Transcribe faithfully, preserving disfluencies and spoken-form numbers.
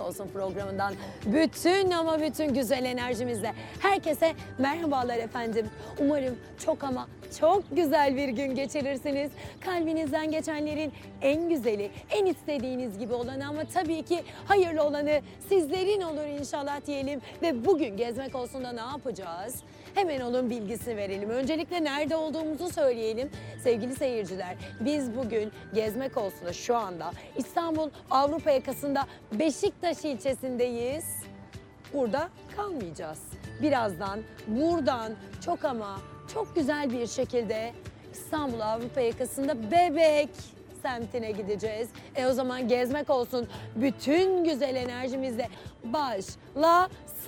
Olsun programından bütün ama bütün güzel enerjimizle herkese merhabalar efendim. Umarım çok ama çok güzel bir gün geçirirsiniz. Kalbinizden geçenlerin en güzeli, en istediğiniz gibi olanı ama tabii ki hayırlı olanı sizlerin olur inşallah diyelim. Ve bugün Gezmek Olsun'da ne yapacağız? Hemen onun bilgisini verelim. Öncelikle nerede olduğumuzu söyleyelim. Sevgili seyirciler, biz bugün Gezmek Olsun'da şu anda İstanbul Avrupa yakasında Beşiktaş ilçesindeyiz. Burada kalmayacağız. Birazdan buradan çok ama çok güzel bir şekilde İstanbul Avrupa yakasında Bebek semtine gideceğiz. E o zaman Gezmek Olsun bütün güzel enerjimizle başlasın.